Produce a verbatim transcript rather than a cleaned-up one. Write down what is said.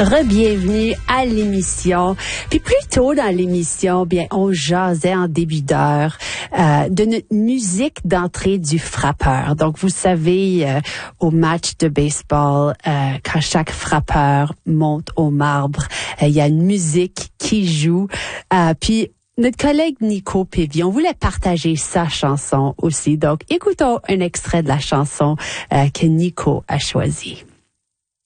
Re-bienvenue à l'émission. Puis plus tôt dans l'émission, bien, on jasait en début d'heure euh, de notre musique d'entrée du frappeur. Donc, vous savez, euh, au match de baseball, euh, quand chaque frappeur monte au marbre, euh, il y a une musique qui joue. Euh, puis, notre collègue Nico Pévion voulait partager sa chanson aussi. Donc, écoutons un extrait de la chanson euh, que Nico a choisie.